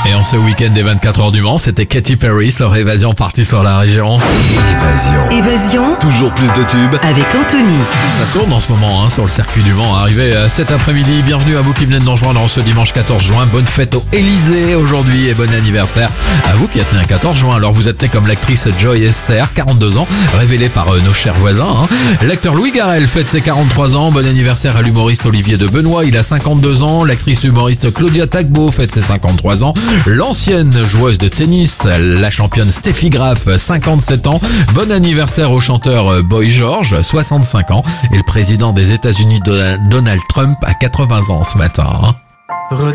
Et en ce week-end des 24 heures du Mans, c'était Katy Perry, leur évasion partie sur la région. Évasion. Toujours plus de tubes. Avec Anthony. Ça tourne en ce moment sur le circuit du Mans. Arrivé cet après-midi, bienvenue à vous qui venez de nous rejoindre en ce dimanche 14 juin. Bonne fête au Élysée aujourd'hui et bon anniversaire à vous qui êtes né un 14 juin. Alors vous êtes né comme l'actrice Joy Esther, 42 ans, révélée par nos chers voisins. L'acteur Louis Garrel fête ses 43 ans. Bon anniversaire à l'humoriste Olivier de Benoît, il a 52 ans. L'actrice humoriste Claudia Tagbo fête ses 53 ans. L'ancienne joueuse de tennis, la championne Steffi Graf, 57 ans. Bon anniversaire au chanteur Boy George, 65 ans. Et le président des États-Unis Donald Trump a 80 ans ce matin.